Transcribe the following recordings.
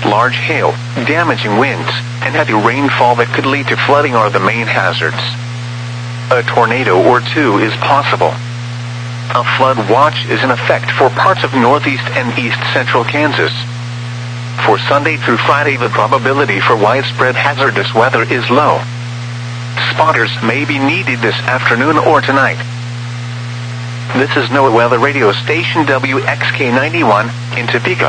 large hail, damaging winds, and heavy rainfall that could lead to flooding are the main hazards. A tornado or two is possible. A flood watch is in effect for parts of northeast and east central Kansas. For Sunday through Friday, the probability for widespread hazardous weather is low. Spotters may be needed this afternoon or tonight. This is NOAA Weather Radio Station WXK91 in Topeka.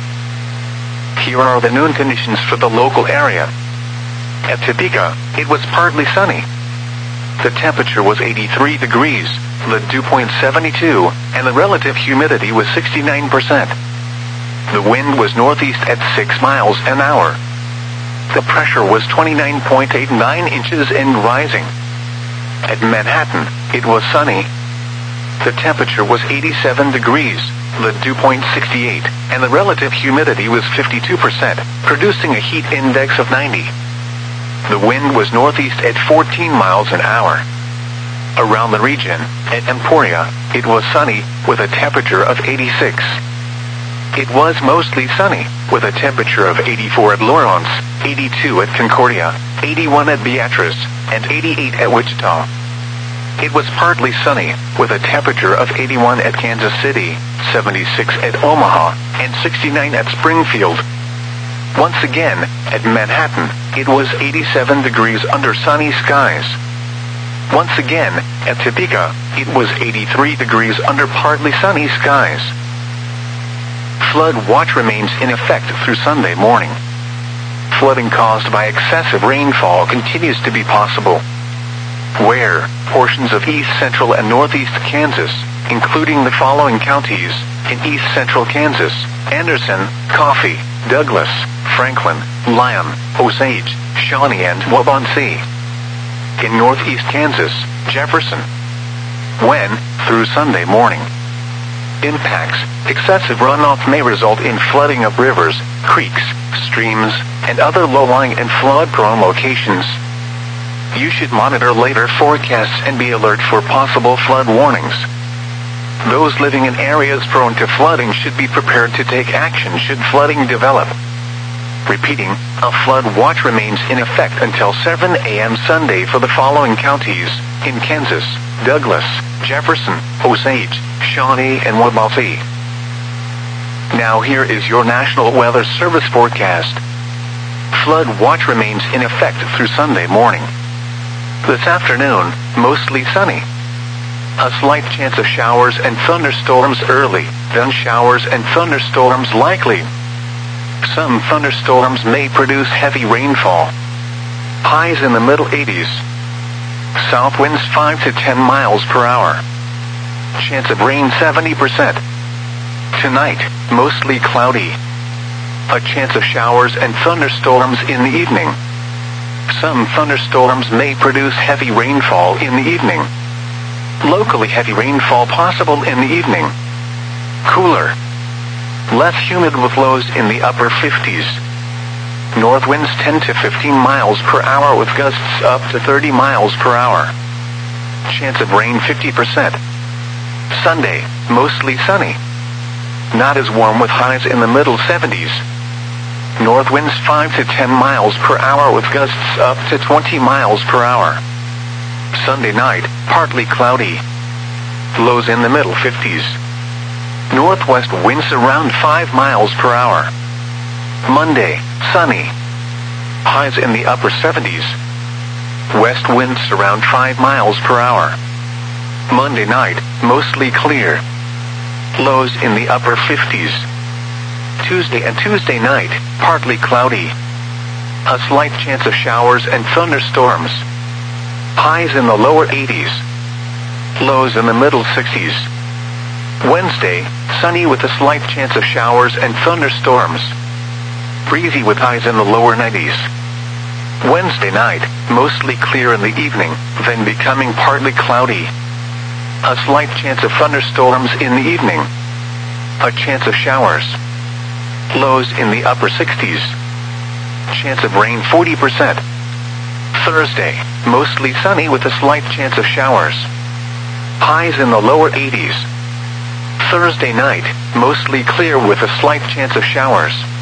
Here are the noon conditions for the local area. At Topeka, it was partly sunny. The temperature was 83 degrees, the dew point 72, and the relative humidity was 69%. The wind was northeast at 6 miles an hour. The pressure was 29.89 inches and rising. At Manhattan, it was sunny. The temperature was 87 degrees, the dew point 68, and the relative humidity was 52%, producing a heat index of 90. The wind was northeast at 14 miles an hour. Around the region, at Emporia, it was sunny, with a temperature of 86. It was mostly sunny, with a temperature of 84 at Lawrence, 82 at Concordia, 81 at Beatrice, and 88 at Wichita. It was partly sunny, with a temperature of 81 at Kansas City, 76 at Omaha, and 69 at Springfield. Once again, at Manhattan, it was 87 degrees under sunny skies. Once again, at Topeka, it was 83 degrees under partly sunny skies. Flood watch remains in effect through Sunday morning. Flooding caused by excessive rainfall continues to be possible. Where portions of east central and northeast Kansas, including the following counties, in east central Kansas: Anderson, Coffee, Douglas, Franklin, Lyon, Osage, Shawnee, and Waubonsee. In northeast Kansas, Jefferson. When, through Sunday morning. Impacts: excessive runoff may result in flooding of rivers, creeks, streams, and other low-lying and flood-prone locations. You should monitor later forecasts and be alert for possible flood warnings. Those living in areas prone to flooding should be prepared to take action should flooding develop. Repeating, a flood watch remains in effect until 7 a.m. Sunday for the following counties, in Kansas: Douglas, Jefferson, Osage, Shawnee, and Waubonsee. Now here is your National Weather Service forecast. Flood watch remains in effect through Sunday morning. This afternoon, mostly sunny. A slight chance of showers and thunderstorms early, then showers and thunderstorms likely. Some thunderstorms may produce heavy rainfall. Highs in the middle 80s. South winds 5 to 10 miles per hour. Chance of rain 70%. Tonight, mostly cloudy. A chance of showers and thunderstorms in the evening. Some thunderstorms may produce heavy rainfall in the evening. Locally heavy rainfall possible in the evening. Cooler. Less humid with lows in the upper 50s. North winds 10 to 15 miles per hour with gusts up to 30 miles per hour. Chance of rain 50%. Sunday, mostly sunny. Not as warm with highs in the middle 70s. North winds 5 to 10 miles per hour with gusts up to 20 miles per hour. Sunday night, partly cloudy. Lows in the middle 50s. Northwest winds around 5 miles per hour. Monday, sunny. Highs in the upper 70s. West winds around 5 miles per hour. Monday night, mostly clear. Lows in the upper 50s. Tuesday and Tuesday night, partly cloudy. A slight chance of showers and thunderstorms. Highs in the lower 80s. Lows in the middle 60s. Wednesday, sunny with a slight chance of showers and thunderstorms. Breezy with highs in the lower 90s. Wednesday night, mostly clear in the evening, then becoming partly cloudy. A slight chance of thunderstorms in the evening. A chance of showers. Lows in the upper 60s. Chance of rain 40%. Thursday, mostly sunny with a slight chance of showers. Highs in the lower 80s. Thursday night, mostly clear with a slight chance of showers.